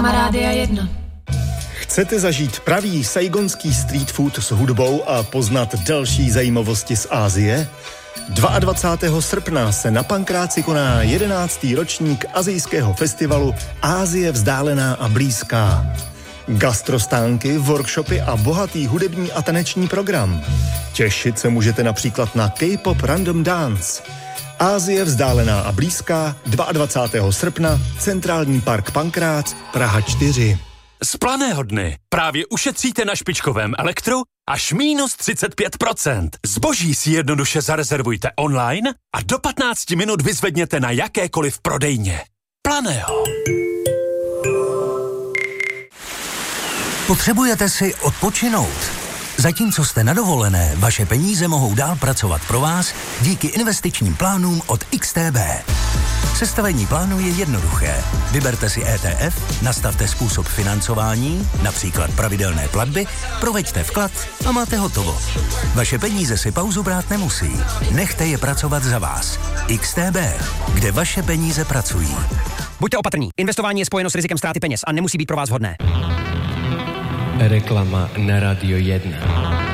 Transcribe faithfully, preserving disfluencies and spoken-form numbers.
reklama Rádia jedna. Chcete zažít pravý saigonský street food s hudbou a poznat další zajímavosti z Asie? dvacátého druhého srpna se na Pankráci koná jedenáctý ročník asijského festivalu Asie vzdálená a blízká. Gastrostánky, workshopy a bohatý hudební a taneční program. Těšit se můžete například na K-pop Random Dance. Asie vzdálená a blízká, dvacátého druhého srpna, Centrální park Pankrác, Praha čtyři. Z Planého dny právě ušetříte na špičkovém elektru až mínus třicet pět procent. Zboží si jednoduše zarezervujte online a do patnácti minut vyzvedněte na jakékoliv prodejně. Planého. Potřebujete si odpočinout? Zatímco jste na dovolené, vaše peníze mohou dál pracovat pro vás díky investičním plánům od X T B. Sestavení plánu je jednoduché. Vyberte si E T F, nastavte způsob financování, například pravidelné platby, proveďte vklad a máte hotovo. Vaše peníze si pauzu brát nemusí. Nechte je pracovat za vás. X T B, kde vaše peníze pracují. Buďte opatrní. Investování je spojeno s rizikem ztráty peněz a nemusí být pro vás vhodné. Reklama na Rádio jedna.